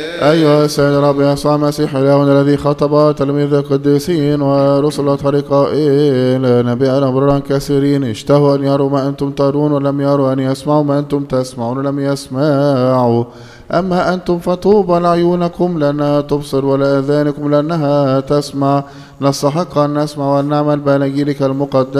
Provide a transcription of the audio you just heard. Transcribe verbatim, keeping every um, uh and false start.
أيها السيد الرب يسوع المسيح إلهنا الذي خطب تلاميذ القديسين ورسل طريقائل نبينا برا كثيرين اشتهوا أن يروا ما أنتم ترون ولم يروا، أن يسمعوا ما أنتم تسمعون ولم يسمعوا. أما أنتم فطوبى لعيونكم لأنها تبصر ولآذانكم لأنها تسمع. نستحق أن نسمع ونعمل بأناجيلك المقدسة